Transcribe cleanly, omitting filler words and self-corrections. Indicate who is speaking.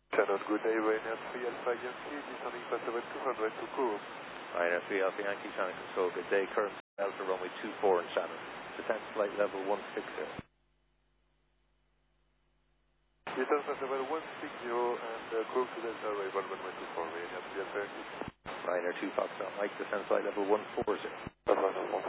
Speaker 1: Shannon, good day, Ryanair 3 Alpha Yankee, descending fast over 200 to course.
Speaker 2: Ryanair 3 Alpha Yankee, Shannon Control, good day, current Delta runway 24 in Shannon. Descent flight level 160.
Speaker 1: Descent flight level 160 and call to Delta arrival runway 24, Ryanair 3 Alpha Yankee.
Speaker 2: Ryanair 2 Foxtrot Mike, descent flight level 140.
Speaker 1: That's right,